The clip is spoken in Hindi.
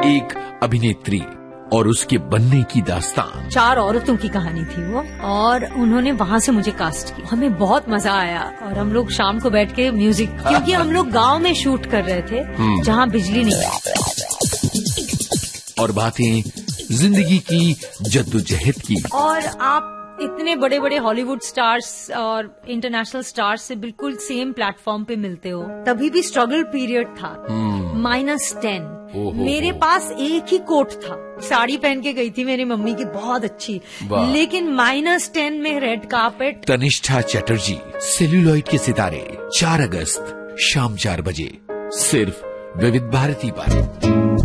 एक अभिनेत्री और उसके बनने की दास्तान। 4 औरतों की कहानी थी वो, और उन्होंने वहाँ से मुझे कास्ट किया। हमें बहुत मजा आया, और हम लोग शाम को बैठ के म्यूजिक, क्योंकि हम लोग गांव में शूट कर रहे थे जहाँ बिजली नहीं है। और बातें जिंदगी की जद्दोजहद की। और आप इतने बड़े बड़े हॉलीवुड स्टार्स और इंटरनेशनल स्टार्स से बिल्कुल सेम प्लेटफॉर्म पे मिलते हो। तभी भी स्ट्रगल पीरियड था। -10 मेरे पास एक ही कोट था। साड़ी पहन के गई थी मेरी मम्मी की, बहुत अच्छी, लेकिन -10 में red carpet. Tanishtha Chatterjee, celluloid के सितारे, 4 अगस्त शाम 4 बजे, सिर्फ विविध भारती पर।